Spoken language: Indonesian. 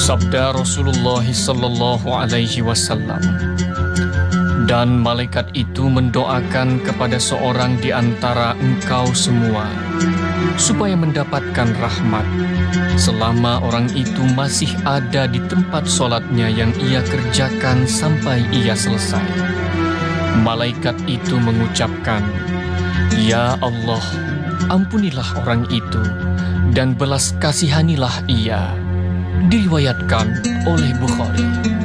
Sabda Rasulullah sallallahu alaihi wasallam, dan malaikat itu mendoakan kepada seorang di antara engkau semua supaya mendapatkan rahmat selama orang itu masih ada di tempat sholatnya yang ia kerjakan sampai ia selesai. Malaikat itu mengucapkan, "Ya Allah, ampunilah orang itu dan belas kasihanilah ia." Diriwayatkan oleh Bukhari.